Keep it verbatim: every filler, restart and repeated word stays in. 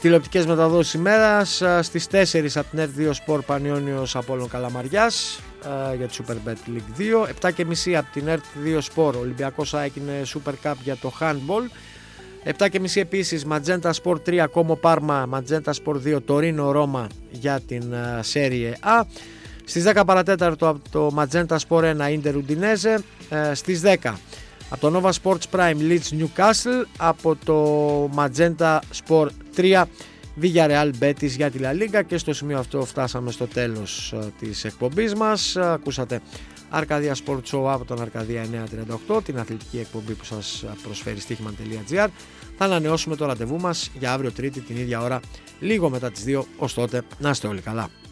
Τηλεοπτικές μεταδόσεις ημέρας στις τέσσερις από την ερτ δύο Sport Πανιώνιος Απόλλων Καλαμαριάς για τη Super Bet League δύο. επτά και μισή από την ερτ δύο Sport Ολυμπιακός ΑΕΚ είναι Super Cup για το handball. επτά και μισή επίσης Magenta Sport τρία Como Parma, Magenta Sport δύο Torino Ρώμα για την Serie A. Στις δέκα παρατέταρτο από το Magenta Sport ένα Inter Udinese. Στις δέκα από το Nova Sports Prime Leeds Newcastle, από το Magenta Sport τρία Villarreal Betis για τη La Liga. Και στο σημείο αυτό φτάσαμε στο τέλος της εκπομπής μας. Ακούσατε Arcadia Sport Show από τον Arcadia εννιακόσια τριάντα οκτώ, την αθλητική εκπομπή που σας προσφέρει στοίχημαν τελεία τζι άρ. Θα ανανεώσουμε το ραντεβού μας για αύριο Τρίτη την ίδια ώρα, λίγο μετά τις δύο. Ως τότε να είστε όλοι καλά.